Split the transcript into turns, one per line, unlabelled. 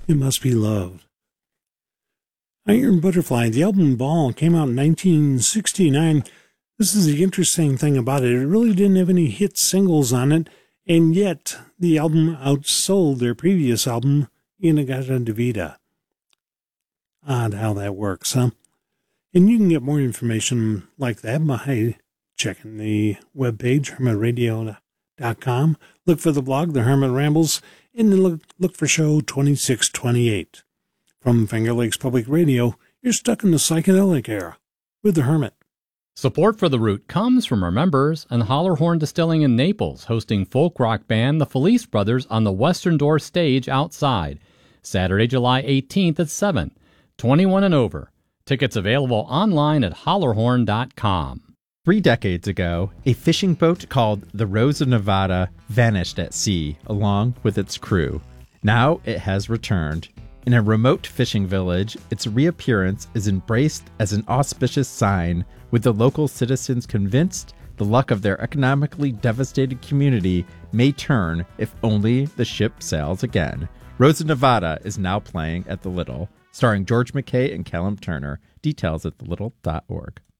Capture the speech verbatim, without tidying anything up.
It Must Be Loved. Iron Butterfly, the album Ball, came out in nineteen sixty-nine. This is the interesting thing about it. It really didn't have any hit singles on it, and yet the album outsold their previous album, In-A-Gadda-Da-Vida. Odd how that works, huh? And you can get more information like that by checking the webpage, hermit radio dot com. Look for the blog, The Hermit Rambles, and then look, look for show twenty-six twenty-eight. From Finger Lakes Public Radio, you're stuck in the psychedelic era with The Hermit.
Support for The Root comes from our members and Hollerhorn Distilling in Naples, hosting folk rock band The Felice Brothers on the Western Door stage outside, Saturday, July eighteenth at seven. twenty-one and over. Tickets available online at hollerhorn dot com.
Three decades ago, a fishing boat called the Rose of Nevada vanished at sea along with its crew. Now it has returned. In a remote fishing village, its reappearance is embraced as an auspicious sign, with the local citizens convinced the luck of their economically devastated community may turn if only the ship sails again. Rose of Nevada is now playing at the Little, starring George McKay and Callum Turner. Details at the little dot org.